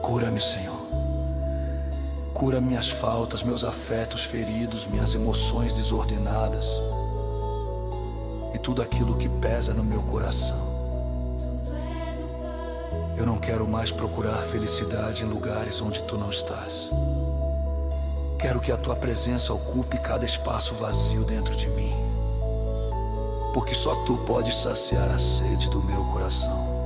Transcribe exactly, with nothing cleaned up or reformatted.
Cura-me, Senhor. Cura minhas faltas, meus afetos feridos, minhas emoções desordenadas e tudo aquilo que pesa no meu coração. Eu não quero mais procurar felicidade em lugares onde Tu não estás. Quero que a Tua presença ocupe cada espaço vazio dentro de mim, porque só Tu podes saciar a sede do meu coração.